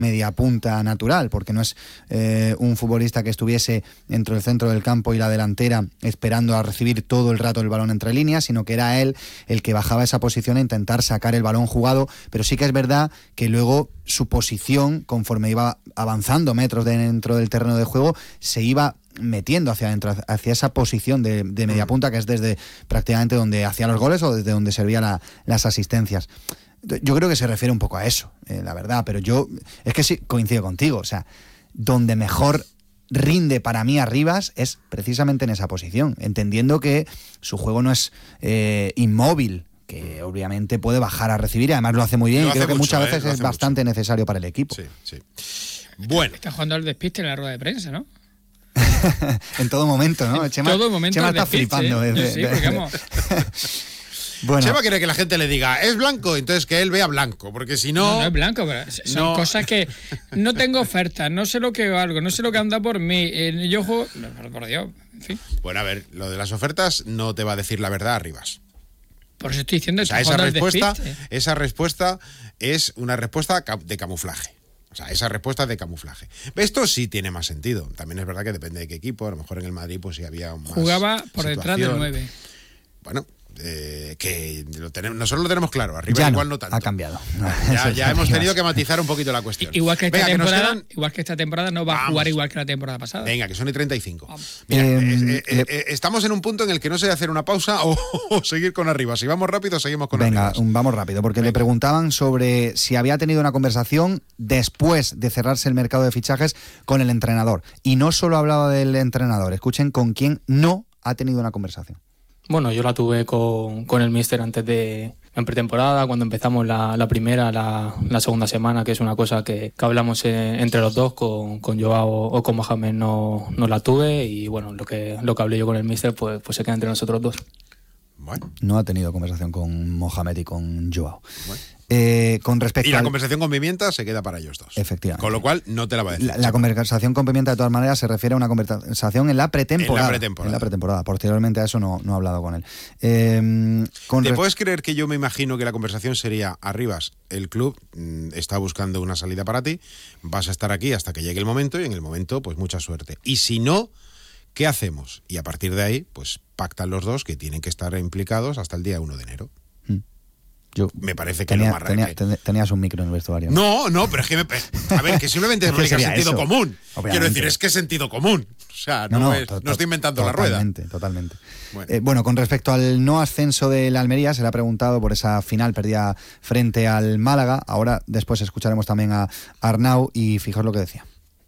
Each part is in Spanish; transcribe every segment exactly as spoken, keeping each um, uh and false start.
media punta natural, porque no es eh, un futbolista que estuviese entre el centro del campo y la delantera esperando a recibir todo el rato el balón entre líneas, sino que era él el que bajaba esa posición a intentar sacar el balón jugado, pero sí que es verdad que luego su posición, conforme iba avanzando metros dentro del terreno de juego, se iba metiendo hacia adentro, hacia esa posición de, de media punta, que es desde prácticamente donde hacía los goles o desde donde servía la, las asistencias. Yo creo que se refiere un poco a eso, eh, la verdad, pero yo es que sí coincido contigo, o sea, donde mejor rinde para mí Arribas es precisamente en esa posición, entendiendo que su juego no es eh, inmóvil, que obviamente puede bajar a recibir y además lo hace muy bien, y creo que mucho, muchas veces eh, es bastante mucho. necesario para el equipo. Sí, sí. Bueno. Está jugando al despiste en la rueda de prensa, ¿no? En todo momento, ¿no? Chema, en todo momento Chema está despiste, flipando. ¿eh? De, sí, de, porque de, vamos... Bueno. Chema quiere que la gente le diga, es blanco, entonces que él vea blanco, porque si no... No, no es blanco, pero son no. cosas que no tengo ofertas, no sé lo que valgo, no sé lo que anda por mí, eh, yo juego... Por, por Dios, en fin. Bueno, a ver, lo de las ofertas no te va a decir la verdad, Arribas. Por eso estoy diciendo... O sea, esa respuesta, esa respuesta es una respuesta de camuflaje. O sea, esa respuesta de camuflaje. Esto sí tiene más sentido. También es verdad que depende de qué equipo. A lo mejor en el Madrid pues sí había más jugaba por situación. Detrás del nueve. Bueno, eh, que lo tenemos, nosotros lo tenemos claro. Arriba ya igual no, no tanto. Ha cambiado. Ya, ya hemos tenido que matizar un poquito la cuestión. Igual que esta, Venga, temporada, que quedan... igual que esta temporada no va Vamos. a jugar igual que la temporada pasada. Venga, que son y treinta y cinco. Mira, eh, eh, eh, eh, estamos en un punto en el que no sé de hacer una pausa o, o seguir con Arribas. Si vamos rápido, seguimos con Venga, Arribas. Venga, vamos rápido, porque Venga. le preguntaban sobre si había tenido una conversación después de cerrarse el mercado de fichajes con el entrenador. Y no solo hablaba del entrenador, escuchen con quién no ha tenido una conversación. Bueno, yo la tuve con, con el míster antes de en pretemporada, cuando empezamos la, la primera, la, la segunda semana, que es una cosa que, que hablamos en, entre los dos, con, con Joao o con Mohamed no, no la tuve, y bueno, lo que, lo que hablé yo con el míster pues, pues se queda entre nosotros dos. Bueno. No ha tenido conversación con Mohamed y con Joao. Bueno. Eh, con respecto y la al... conversación con Pimienta se queda para ellos dos. Efectivamente. Con lo cual no te la va a decir. La, la conversación con Pimienta de todas maneras se refiere a una conversación en la pretemporada. En la pretemporada. En la pretemporada. Posteriormente a eso no, no he hablado con él. Eh, con ¿Te re... puedes creer que yo me imagino que la conversación sería: Arribas, el club mmm, está buscando una salida para ti, vas a estar aquí hasta que llegue el momento, y en el momento pues mucha suerte. Y si no, ¿qué hacemos? Y a partir de ahí pues pactan los dos que tienen que estar implicados hasta el día uno de enero. Yo me parece que tenía, lo más tenía, ten, tenías un micro en el vestuario. No, no, pero es que me, a ver, que simplemente explica sentido eso? común. Obviamente. Quiero decir, es que es sentido común. O sea, no, no, es, to, to, no estoy inventando la rueda. Totalmente, totalmente. Bueno. Eh, bueno, con respecto al no ascenso del Almería, se le ha preguntado por esa final perdida frente al Málaga. Ahora, después escucharemos también a Arnau y fijaos lo que decía.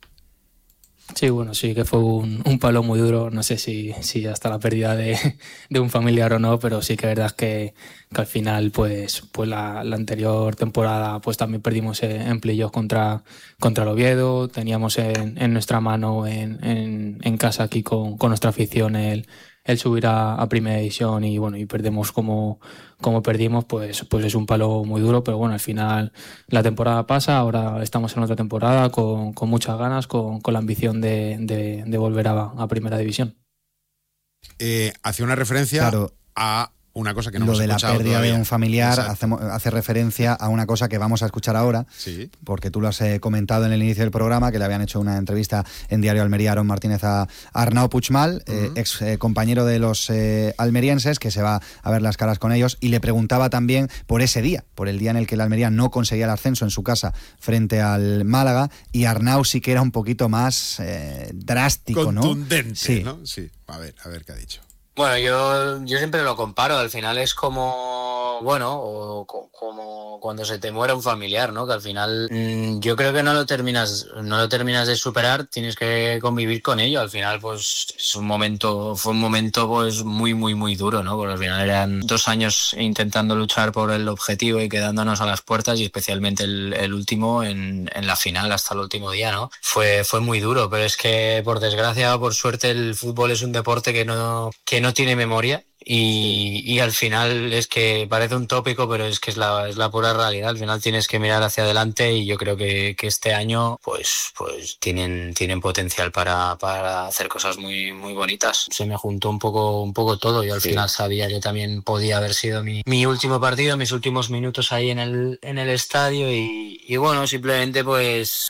Sí, bueno, sí que fue un, un palo muy duro, no sé si, si hasta la pérdida de, de un familiar o no, pero sí que es verdad que, que al final pues, pues la, la anterior temporada pues también perdimos en playoff contra, contra el Oviedo, teníamos en, en nuestra mano en, en, en casa aquí con, con nuestra afición el, el subir a, a primera división y bueno, y perdemos como, como perdimos, pues, pues es un palo muy duro, pero bueno, al final la temporada pasa, ahora estamos en otra temporada con, con muchas ganas, con, con la ambición de, de, de volver a, a primera división. Eh, hace una referencia claro. a una cosa que no lo hemos de la pérdida todavía. de un familiar hace, hace referencia a una cosa que vamos a escuchar ahora, sí. porque tú lo has eh, comentado en el inicio del programa, que le habían hecho una entrevista en Diario Almería Aaron Martínez a Arnau Puigmal, uh-huh. eh, ex eh, compañero de los eh, almerienses, que se va a ver las caras con ellos, y le preguntaba también por ese día, por el día en el que el Almería no conseguía el ascenso en su casa frente al Málaga, y Arnau sí que era un poquito más eh, drástico, contundente, ¿no? Sí. ¿no? Sí, a ver, a ver qué ha dicho. Bueno, yo, yo siempre lo comparo, al final es como, bueno, o co- como cuando se te muere un familiar, ¿no? Que al final mmm, yo creo que no lo terminas, no lo terminas de superar, tienes que convivir con ello, al final pues es un momento, fue un momento pues muy, muy, muy duro, ¿no? Porque al final eran dos años intentando luchar por el objetivo y quedándonos a las puertas, y especialmente el, el último en, en la final hasta el último día, ¿no? Fue, fue muy duro, pero es que por desgracia o por suerte el fútbol es un deporte que no, que no tiene memoria y, y al final es que parece un tópico, pero es que es la, es la pura realidad. Al final tienes que mirar hacia adelante y yo creo que, que este año pues, pues tienen, tienen potencial para, para hacer cosas muy, muy bonitas. Se me juntó un poco, un poco todo. Yo al sí. final sabía que también podía haber sido mi, mi último partido, mis últimos minutos ahí en el, en el estadio y, y bueno, simplemente pues